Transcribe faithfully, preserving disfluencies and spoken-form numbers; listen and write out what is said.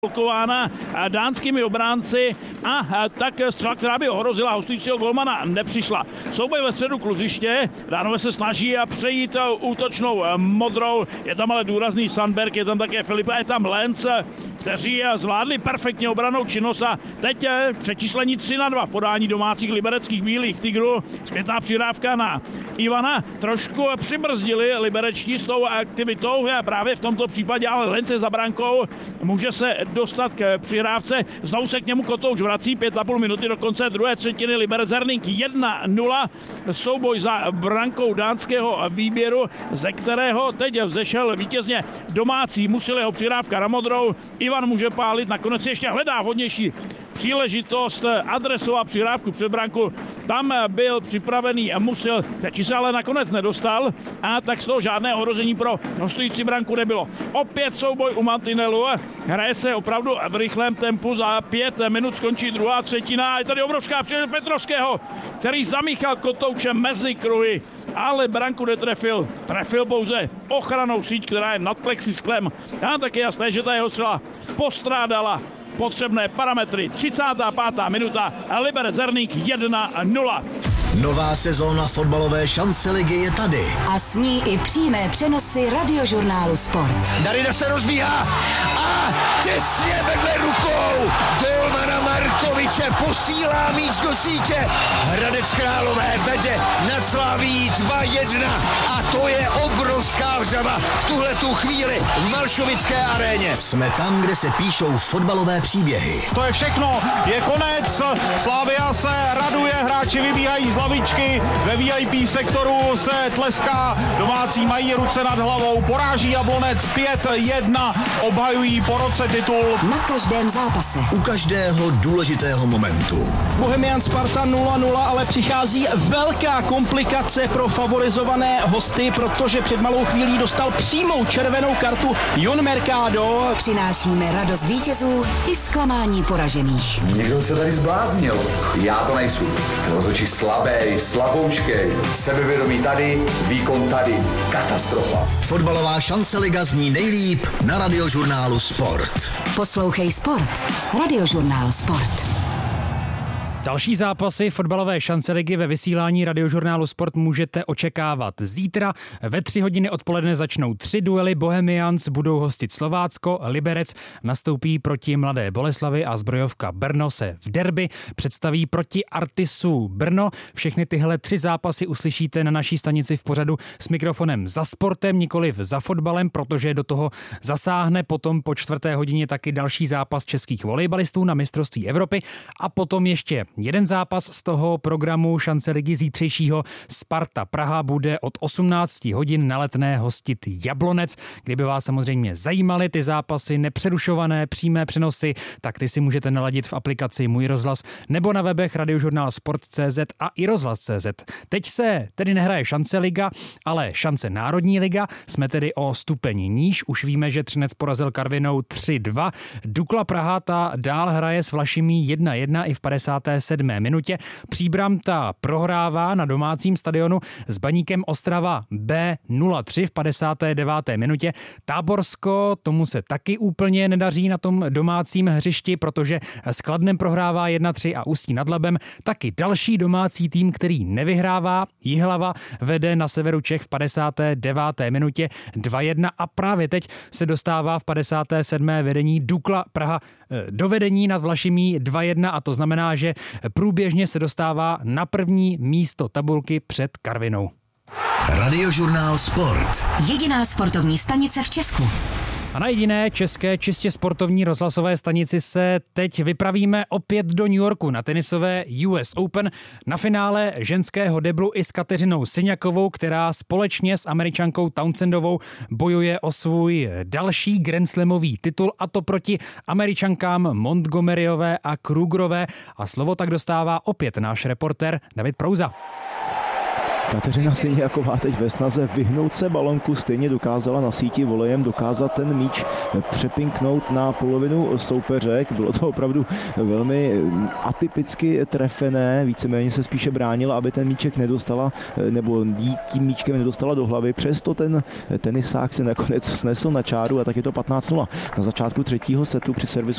blokována dánskými obránci a tak střela, která by ohrozila hostujícího golmana, nepřišla. Souboj ve středu kluziště, Dánové se snaží přejít útočnou modrou, je tam ale důrazný Sandberg, je tam také Filipa, je tam Lenz, kteří zvládli perfektně obranou činnost a teď přečíslení tři na dva podání domácích libereckých bílých tigrů. Zpětná přidávka na Ivana, trošku přibrzdili liberečtí s tou aktivitou a právě v tomto případě ale Lenz je za brankou, může se dostat k přihrávce, znovu se k němu Kotouč vrací, pět a půl minuty do konce druhé třetiny, Liberec Zernink jedna nula, souboj za brankou dánského výběru, ze kterého teď vzešel vítězně domácí, Musilého přihrávka na modrou, Ivan může pálit, nakonec ještě hledá vhodnější příležitost adresovat přihrávku před branku, tam byl připravený Musil, který se ale nakonec nedostal a tak z toho žádné ohrožení pro hostující branku nebylo. Opět souboj u mantinelu, hraje se opravdu v rychlém tempu, za pět minut skončí druhá třetina, je tady obrovská příležitost Petrovského, který zamíchal Kotoučem mezi kruhy, ale branku netrefil, trefil pouze ochranou síť, která je nad plexisklem a tak je jasné, že ta jeho střela postrádala potřebné parametry. třicátá pátá minuta, Liberec Zernink jedna nula. Nová sezóna fotbalové šance ligy je tady. A s ní i přímé přenosy Radiožurnálu Sport. Darida se rozbíhá a těsně vedle rukou golmana Markoviče posílá míč do sítě. Hradec Králové vede nad Slaví dva jedna a to je obrovská vřava v tuhletu chvíli v Malšovické aréně. Jsme tam, kde se píšou fotbalové příběhy. To je všechno, je konec, Slavia se raduje, hráči vybíhají z lavičky, ve V I P sektoru se tleská, domácí mají ruce nad hlavou, poráží Jablonec pět jedna, obhajují po roce titul. Na každém zápase. U každého důležitého momentu. Bohemian Sparta nula nula, ale přichází velká komplikace pro favorizované hosty, protože před malou chvílí dostal přímou červenou kartu Jon Mercado. Přinášíme radost vítězů i zklamání poražených. Někdo se tady zbláznil. Já to nejsou. Rozhodčí slabý, slaboučkej, sebevědomí tady, výkon tady. Katastrofa. Fotbalová šance liga zní nejlíp na Radiožurnálu Sport. Poslouchej Sport. Radiožurnál Sport. Další zápasy fotbalové šance ligy ve vysílání Radiožurnálu Sport můžete očekávat zítra. Ve tři hodiny odpoledne začnou tři duely. Bohemians budou hostit Slovácko, Liberec nastoupí proti Mladé Boleslavi a Zbrojovka Brno se v derby představí proti Artisu Brno. Všechny tyhle tři zápasy uslyšíte na naší stanici v pořadu s mikrofonem za sportem, nikoliv za fotbalem, protože do toho zasáhne potom po čtvrté hodině taky další zápas českých volejbalistů na mistrovství Evropy a potom ještě jeden zápas z toho programu šance ligy zítřejšího. Sparta Praha bude od osmnácti hodin na Letné hostit Jablonec. Kdyby vás samozřejmě zajímaly ty zápasy, nepřerušované přímé přenosy, tak ty si můžete naladit v aplikaci Můj rozhlas nebo na webech radiožurnál sport tečka cé zet a i rozhlas tečka cé zet. Teď se tedy nehraje šance liga, ale šance národní liga. Jsme tedy o stupeň níž. Už víme, že Třinec porazil Karvinou tři dva. Dukla Praha ta dál hraje s Vlašimí jedna jedna i v padesáté sedmé minutě. Příbram ta prohrává na domácím stadionu s Baníkem Ostrava B nula tři v padesáté deváté minutě. Táborsko, tomu se taky úplně nedaří na tom domácím hřišti, protože s Kladnem prohrává jedna tři a Ústí nad Labem. Taky další domácí tým, který nevyhrává. Jihlava vede na severu Čech v padesáté deváté minutě dva jedna a právě teď se dostává v padesáté sedmé vedení Dukla Praha do vedení nad Vlašimí dva jedna a to znamená, že průběžně se dostává na první místo tabulky před Karvinou. Radiožurnál Sport. Jediná sportovní stanice v Česku. A na jediné české čistě sportovní rozhlasové stanici se teď vypravíme opět do New Yorku na tenisové U S Open na finále ženského deblu i s Kateřinou Syňakovou, která společně s Američankou Townsendovou bojuje o svůj další Grand Slamový titul, a to proti Američankám Montgomeryové a Krugerové. A slovo tak dostává opět náš reportér David Prouza. Kateřina Syňaková teď ve snaze vyhnout se balonku stejně dokázala na síti volejem dokázat ten míč přepinknout na polovinu soupeře. Bylo to opravdu velmi atypicky trefené, víceméně se spíše bránila, aby ten míček nedostala, nebo jí tím míčkem nedostala do hlavy. Přesto ten tenisák se nakonec snesl na čáru a tak je to patnáct nula. Na začátku třetího setu při servisu